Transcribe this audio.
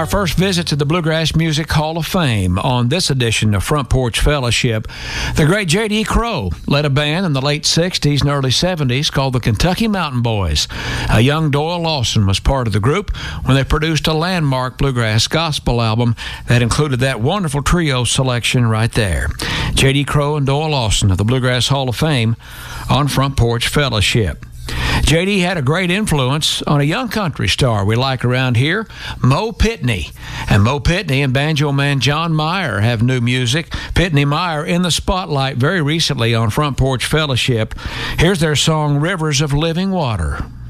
Our first visit to the Bluegrass Music Hall of Fame on this edition of Front Porch Fellowship. The great J.D. Crowe led a band in the late 60s and early 70s called the Kentucky Mountain Boys. A young Doyle Lawson was part of the group when they produced a landmark bluegrass gospel album that included that wonderful trio selection right there. J.D. Crowe and Doyle Lawson of the Bluegrass Hall of Fame on Front Porch Fellowship. J.D. had a great influence on a young country star we like around here, Mo Pitney. And Mo Pitney and banjo man John Mayer have new music. Pitney Meyer in the spotlight very recently on Front Porch Fellowship. Here's their song, Rivers of Living Water.